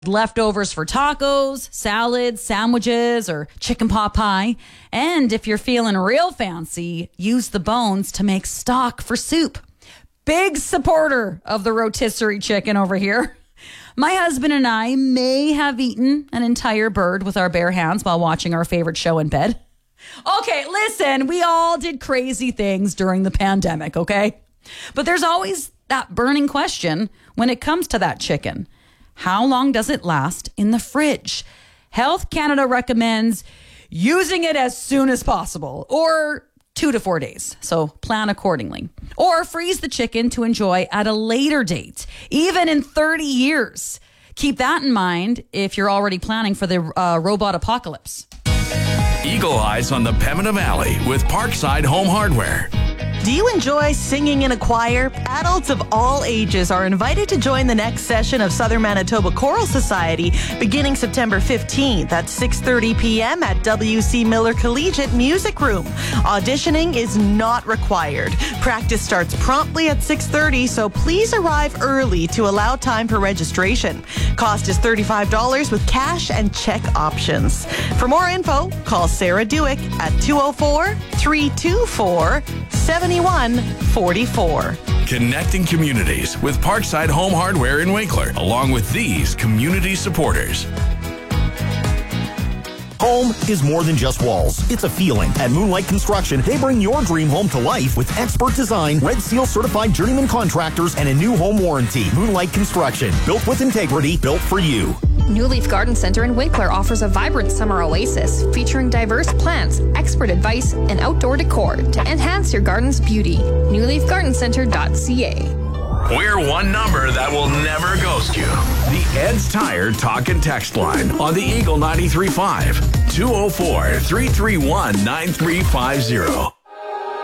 leftovers for tacos, salads, sandwiches, or chicken pot pie. And if you're feeling real fancy, use the bones to make stock for soup. Big supporter of the rotisserie chicken over here. My husband and I may have eaten an entire bird with our bare hands while watching our favorite show in bed. Okay, listen, we all did crazy things during the pandemic, okay? But there's always that burning question when it comes to that chicken. How long does it last in the fridge? Health Canada recommends using it as soon as possible, or 2 to 4 days. So plan accordingly. Or freeze the chicken to enjoy at a later date, even in 30 years. Keep that in mind if you're already planning for the robot apocalypse. Eagle Eyes on the Pembina Valley with Parkside Home Hardware. Do you enjoy singing in a choir? Adults of all ages are invited to join the next session of Southern Manitoba Choral Society beginning September 15th at 6:30 p.m. at W.C. Miller Collegiate Music Room. Auditioning is not required. Practice starts promptly at 6:30, so please arrive early to allow time for registration. Cost is $35 with cash and check options. For more info, call Sarah Dewick at 204-324-7144. Connecting communities with Parkside Home Hardware in Winkler, along with these community supporters. Home is more than just walls. It's a feeling. At Moonlight Construction, they bring your dream home to life with expert design, Red Seal certified journeyman contractors, and a new home warranty. Moonlight Construction, built with integrity, built for you. New Leaf Garden Center in Winkler offers a vibrant summer oasis featuring diverse plants, expert advice, and outdoor decor to enhance your garden's beauty. newleafgardencenter.ca. We're one number that will never ghost you. The Ed's Tire Talk and Text Line on the Eagle 93.5. 204-331-9350.